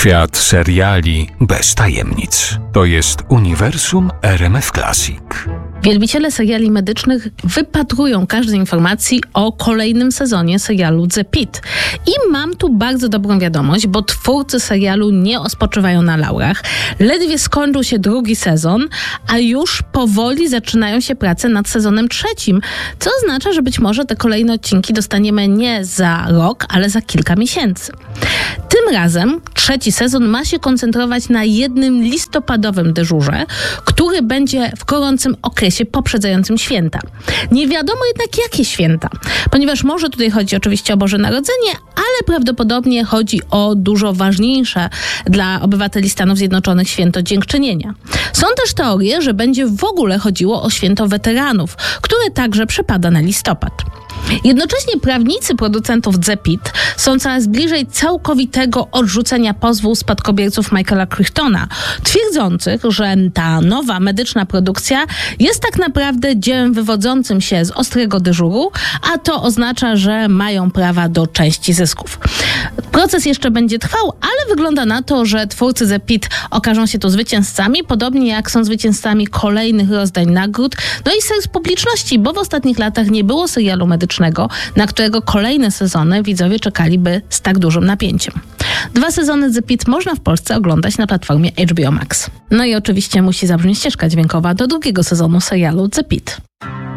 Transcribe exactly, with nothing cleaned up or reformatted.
Świat seriali bez tajemnic. To jest uniwersum R M F Classic. Wielbiciele seriali medycznych wypatrują każdej informacji o kolejnym sezonie serialu The Pitt. I mam tu bardzo dobrą wiadomość, bo twórcy serialu nie odpoczywają na laurach. Ledwie skończył się drugi sezon, a już powoli zaczynają się prace nad sezonem trzecim, co oznacza, że być może te kolejne odcinki dostaniemy nie za rok, ale za kilka miesięcy. Tym razem trzeci sezon ma się koncentrować na jednym listopadowym dyżurze, który będzie w gorącym okresie poprzedzającym święta. Nie wiadomo jednak jakie święta, ponieważ może tutaj chodzi oczywiście o Boże Narodzenie, ale prawdopodobnie chodzi o dużo ważniejsze dla obywateli Stanów Zjednoczonych święto Dziękczynienia. Są też teorie, że będzie w ogóle chodziło o święto weteranów, które także przypada na listopad. Jednocześnie prawnicy producentów The Pitt są coraz bliżej całkowitego odrzucenia pozwu spadkobierców Michaela Crichtona, twierdzących, że ta nowa medyczna produkcja jest tak naprawdę dziełem wywodzącym się z ostrego dyżuru, a to oznacza, że mają prawa do części zysków. Proces jeszcze będzie trwał, ale wygląda na to, że twórcy The Pitt okażą się tu zwycięzcami, podobnie jak są zwycięzcami kolejnych rozdań nagród, no i serc publiczności, bo w ostatnich latach nie było serialu medycznego, na którego kolejne sezony widzowie czekaliby z tak dużym napięciem. Dwa sezony The Pitt można w Polsce oglądać na platformie H B O Max. No i oczywiście musi zabrzmieć ścieżka dźwiękowa do drugiego sezonu serialu The Pitt.